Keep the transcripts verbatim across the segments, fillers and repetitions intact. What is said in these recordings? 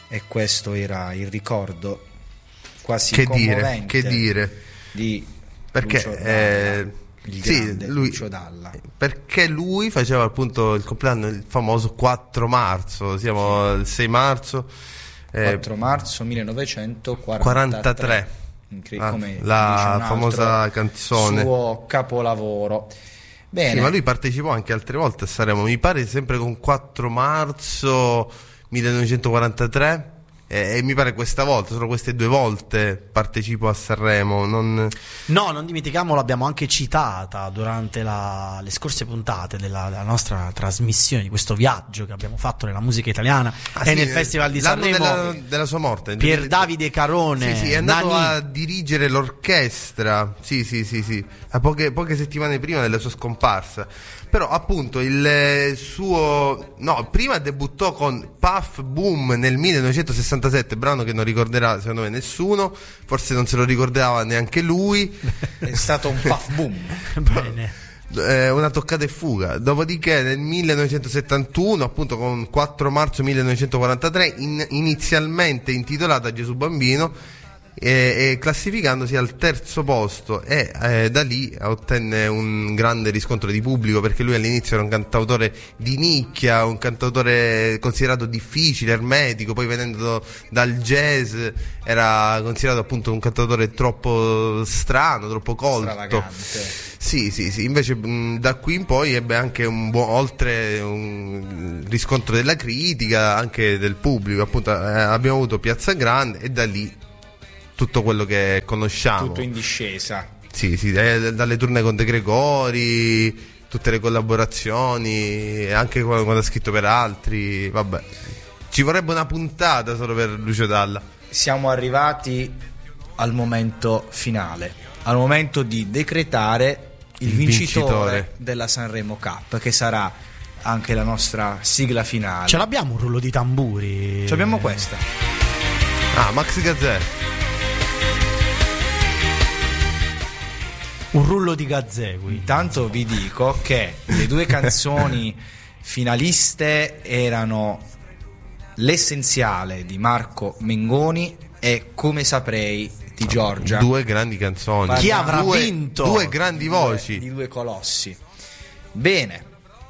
e questo era il ricordo quasi che dire, commovente che dire di perché Lucio Dalla, eh, il sì, grande lui, Lucio Dalla, perché lui faceva appunto il compleanno il famoso quattro marzo, siamo al sei marzo, eh, quattro marzo millenovecentoquarantatré, quarantatré, Incre- ah, come la dice famosa canzone, suo capolavoro. Bene. Sì, ma lui partecipò anche altre volte a Sanremo, mi pare sempre con quattro marzo millenovecentoquarantatré, e, e mi pare questa volta, sono queste due volte partecipo a Sanremo. Non... No, non dimentichiamo, l'abbiamo anche citata durante la, le scorse puntate della, della nostra trasmissione, di questo viaggio che abbiamo fatto nella musica italiana ah, e sì, nel Festival di l'anno Sanremo della, della sua morte, Pier Davide Carone. Sì, sì, è andato Nani. a dirigere l'orchestra. Sì, sì, sì, sì. A poche, poche settimane prima della sua scomparsa. Però appunto il suo no, prima debuttò con Puff Boom nel millenovecentosessantasette, brano che non ricorderà secondo me nessuno, forse non se lo ricordava neanche lui. È stato un Puff Boom. Bene. Eh, una toccata e fuga. Dopodiché nel millenovecentosettantuno, appunto con quattro marzo millenovecentoquarantatré, in, inizialmente intitolata Gesù Bambino, e, e classificandosi al terzo posto, e eh, da lì ottenne un grande riscontro di pubblico, perché lui all'inizio era un cantautore di nicchia, un cantautore considerato difficile, ermetico, poi venendo dal jazz era considerato appunto un cantautore troppo strano, troppo colto. Stravagante. Sì, sì, sì, invece mh, da qui in poi ebbe anche un buon, oltre un riscontro della critica, anche del pubblico, appunto eh, abbiamo avuto Piazza Grande e da lì tutto quello che conosciamo. Tutto in discesa. Sì, sì, eh, dalle tournée con De Gregori, tutte le collaborazioni, anche quando, quando ha scritto per altri, vabbè. Ci vorrebbe una puntata solo per Lucio Dalla. Siamo arrivati al momento finale, al momento di decretare il, Il vincitore, vincitore della Sanremo Cup, che sarà anche la nostra sigla finale. Ce l'abbiamo un rullo di tamburi. Ce l'abbiamo questa. Ah, Max Gazzè. Un rullo di gazzè qui. Intanto vi dico che le due canzoni finaliste erano L'essenziale di Marco Mengoni e Come saprei di Giorgia. Due grandi canzoni. Chi avrà due, vinto? Due grandi voci. Di due colossi. Bene.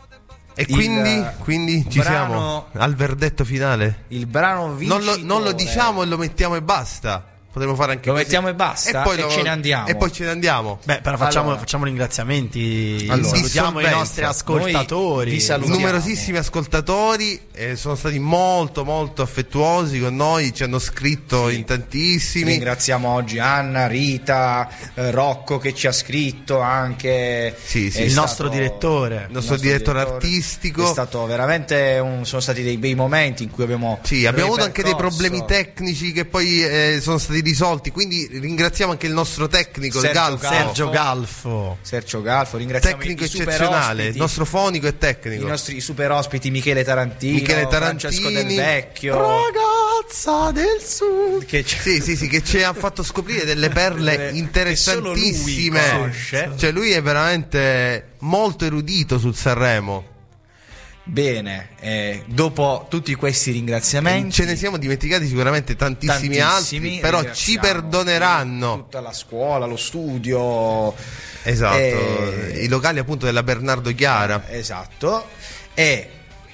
E Il quindi, quindi ci brano- siamo al verdetto finale. Il brano Non vincitore. lo, non lo diciamo e lo mettiamo e basta. Potremmo fare anche Lo così. mettiamo e basta? E lo- ce ne andiamo. E poi ce ne andiamo. Beh, però facciamo, Allora. facciamo ringraziamenti. Allora. Salutiamo i Dissolvenza. nostri ascoltatori. Noi vi salutiamo. Numerosissimi ascoltatori eh, sono stati molto molto affettuosi con noi, ci hanno scritto Sì. in tantissimi. Ringraziamo oggi Anna, Rita, eh, Rocco che ci ha scritto anche. Sì, sì. È Il stato- nostro direttore. Il nostro direttore artistico. È stato veramente un, sono stati dei bei momenti in cui abbiamo Sì, abbiamo avuto anche dei ripercorso. problemi tecnici che poi eh, sono stati risolti, quindi ringraziamo anche il nostro tecnico, il Sergio Galfo. Galfo. Sergio Galfo. Sergio Galfo, ringraziamo Tecnico i super eccezionale, ospiti, il nostro fonico e i tecnico. nostri super ospiti Michele Tarantino, Michele Francesco Tarantini. Del Vecchio, Ragazza del Sud. che ci- Sì, sì, sì, che ci ha fatto scoprire delle perle Che solo lui interessantissime. conosce. Cioè lui è veramente molto erudito sul Sanremo. Bene, eh, dopo tutti questi ringraziamenti Ce ne siamo dimenticati sicuramente tantissimi, tantissimi, altri, però ci ringraziamo perdoneranno. tutta la scuola, lo studio, Esatto, eh, i locali appunto della Bernardo Chiara. esatto, e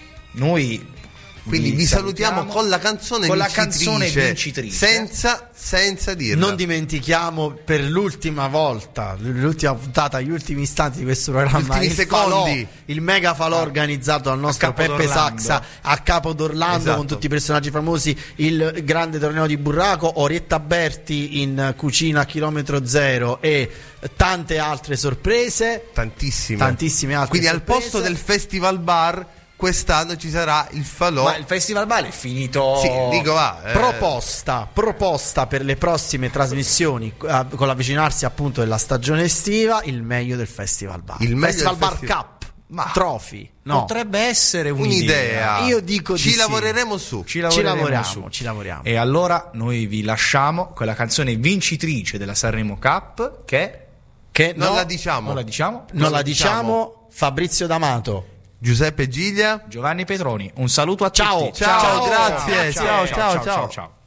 noi Quindi vi salutiamo con la canzone con la vincitrice, canzone vincitrice. senza, senza dirla. Non dimentichiamo per l'ultima volta, l'ultima puntata, gli ultimi istanti di questo programma, Gli ultimi il secondi. falò, il mega falò organizzato dal nostro Capo Peppe d'Orlando. Saxa a Capo d'Orlando, Esatto. con tutti i personaggi famosi, il grande torneo di Burraco, Orietta Berti in cucina a chilometro zero e tante altre sorprese. Tantissime. Tantissime altre Quindi sorprese. al posto del Festival Bar quest'anno ci sarà il falò. Ma il Festival Bar è finito. Sì, dico va. eh, Proposta, proposta per le prossime trasmissioni, eh, con l'avvicinarsi appunto della stagione estiva, il meglio del Festival Bar. Il meglio Festival del Bar festi- Cup, ma Trophy, no. Potrebbe essere un'idea. Io dico ci di sì. lavoreremo su. Ci Ci lavoreremo, lavoriamo, su. ci lavoriamo. E allora noi vi lasciamo con la canzone vincitrice della Sanremo Cup, che Che Non no, la diciamo. non la diciamo, non la diciamo? diciamo, Fabrizio D'Amato. Giuseppe Giglia, Giovanni Petroni, un saluto a Ciao. tutti. ciao, grazie, ciao, ciao, ciao. ciao, ciao.